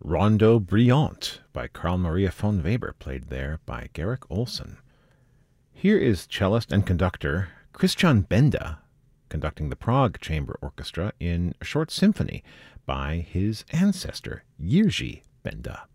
Rondo Brillante by Carl Maria von Weber, played there by Garrick Olson. Here is cellist and conductor Christian Benda conducting the Prague Chamber Orchestra in a short symphony by his ancestor Jiří Benda.